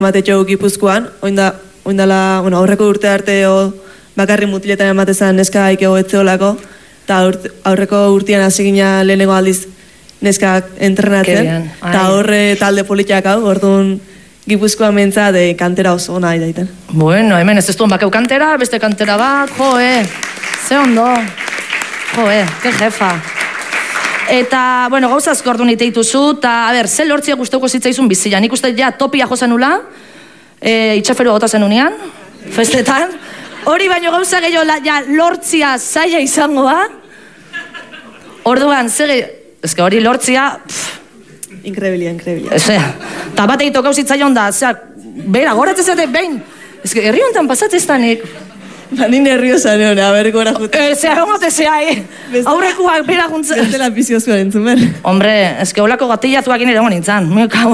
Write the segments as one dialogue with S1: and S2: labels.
S1: Matetxo Gipuzkoan, oindala, aurreko urte arte bakarri mutiletan ematezan neska aikego etzeolako, eta aurreko urtean hasi gina lehenengo aldiz neskak entrenatzen, eta horre talde politiak hau, orduan Gipuzkoa mentza de kantera oso nahi daiten.
S2: Bueno, hemen ez duen bakeu kantera, beste kantera bat, ze ondo, ke jefa. Eta, bueno, gauza asko orduan iteituzu, eta, a ber, ze lortzia guztauko zitzaizun bizila. Nik uste ja topia jozenula, itxaferua gota zenunean, festetan. Hori baino gauza gehiago ja lortzia zaila izango da. Orduan, ezke hori lortzia...
S1: Inkrebilia.
S2: Eta bat egitoko hauzitzaion da, bera, goratzen zate, behin. Ezke, herri honetan pasatzez da nik.
S1: Ni nerviosa neon, aber gora jute.
S2: Gote zehai, aurrekuak bera guntzen.
S1: Zertela biziozuaren zumer.
S2: Hombre, ezke holako gatillatuak ere egon nintzen.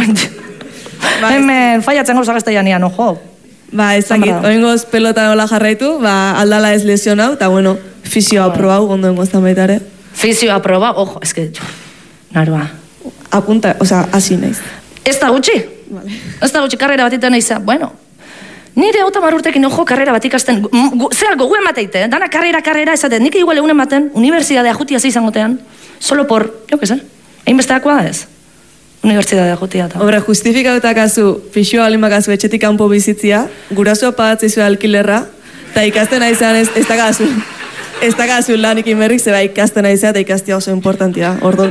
S2: Hemen, faiatzen gauza gazta janian, ojo.
S1: Ezakit, oingoz pelota nola jarraitu, aldala ez lesionau, eta bueno, fisioa aprobau, ondo engoz baitare.
S2: Fisioa aprobau, ojo, ezke, naroa.
S1: Apunta, hasi naiz.
S2: Ez da gutxi? Ez da gutxi, karrera bat iten naizea, bueno. Nire otamar urtekin ojo karrera bat ikasten, zera gogu emateite, dana karrera esaten, nik igual egun ematen, unibertsidadea jutia izangotean, solo por, jo que zer, egin besteakoa ez, unibertsidadea jutia.
S1: Obra, justifikatakazu, pixoa alimakazu etxetik kanpo bizitzia, gurasoa pagatzeizu alkilerra, eta ikasten aizan ez dakazu lanik inberrik, zeba ikasten aizan, eta ikastia oso importantia, orduan.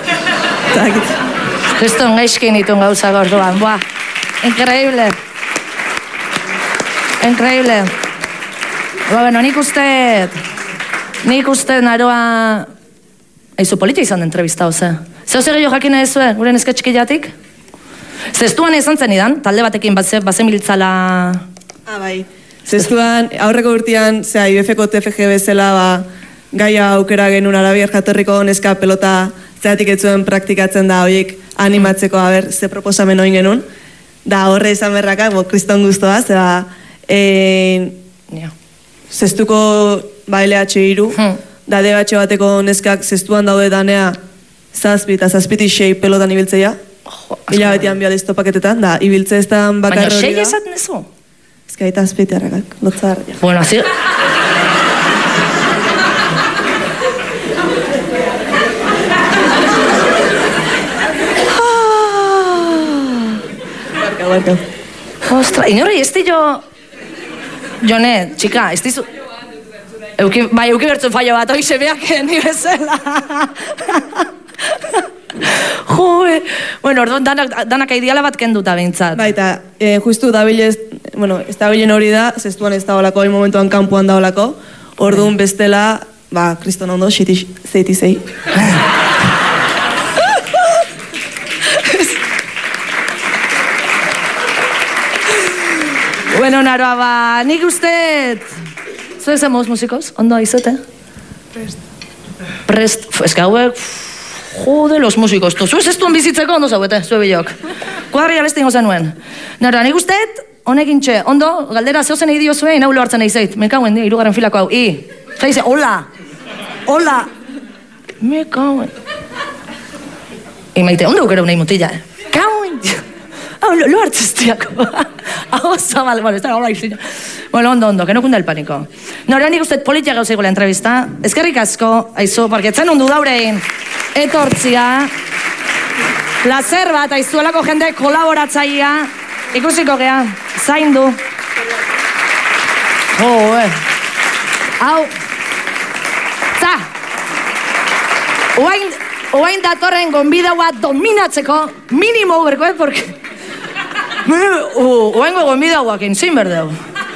S2: Kriston gaizkin ditun gauza gorduan, boa, increíble. Increíble. Bueno, nik uste naroa... Eizu politia izan da entrevistau, ze? Zeo zer gehiago jakina ezue, gure neska txikillatik? Zestuan izan zen idan, talde batekin bazen miltzala...
S1: Bai. Zestuan, aurreko urtean, IBF-ko TFG bezala, gaia aukera genuen arabiar jatorriko neska pelota zeratik etzuen praktikatzen da, horiek animatzeko, ze proposamen oin genuen. Da horre izan berraka, kriston guztoa, zera... Zestuko LH3, da DH bateko neskak zestuan daude danea zazpiti 6 pelotan ibiltzeia. Hilabetian bializ topaketetan, da ibiltze ez da bakarro hori da.
S2: Baina 6 esaten ezu?
S1: Ez gaita azpiti harrakak, lotzar.
S2: Bueno, así...
S1: Barka.
S2: Ostra, inorri, ez di jo... Jone, txika, ez dizu... Bai, euki bertzen fallo bat, oixe beak ni bezala. Joe... Bueno, orduan danak aidiala bat kenduta bintzat.
S1: Baita, justu dabilez, bueno, ez dabilen hori da, zestuan ez da olako, hori momentuan kanpuan da olako, orduan bestela, kriston ondo, zeiti zei.
S2: Bueno, naroa, nik uste... Zuek zemoz musikoz? Ondo izote? Prest. Ez que hauek... Jode, los musikos. Zuek ez duen bizitzeko ondo zauete, zuek bilok. Kuadri aleste ingo zenuen. Naroa, nik uste... Honekin txe, ondo, galdera zehozen egin diozue, inaulo hartzen egizeit. Mekauen, irugarren filako hau. Zaize, hola! Hola! Mekauen. Maite, ondo ukera unai mutila, Kauen! Lo hartzeztiako. Hau zabal, bueno, ez da hola izina. Bueno, ondo, que no kunda el pánico. Nora, nik uste politia gauzeko la entrevista. Ezkerrik asko, aizu, porque etzen hundu daurein etortzia. Placer bat, aizu, alako jende kolaboratzaia. Ikusiko gea, zain du. Hau. Za. Oain datorren gonbidaua dominatzeko, minimo berko, porque... Oaingo gonbidauakin, zein berdeu.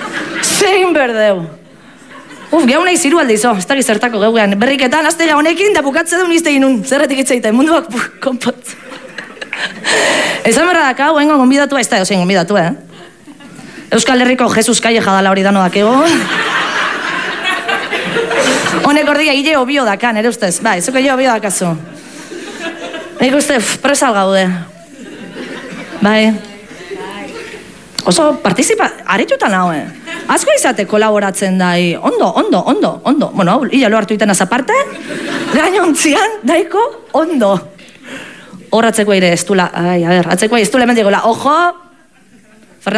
S2: Geu nahi ziru alde izo, ez da gizertako geugean. Berriketan, aztega honekin, da bukatze duen izte inun, zerretik itzaita, munduak konpotz. Ezan berra daka, oaingo gonbidatua, ez da eusen gonbidatu, Euskal Herriko Jesus Calleja dala hori dano dakego. Honek ordia hile obio dakan, ere ustez. Bai, zuko hile obio dakazu. Nik uste, presal gaude. Bai. Oso participa, aretutan hau, Asko izate kolaboratzen dai, ondo. Bueno, hau, hila lo hartu iten azaparte, gainontzian, daiko, ondo. Hor atzeko ere ez dula, atzeko ez dula hemen diegoela, ojo,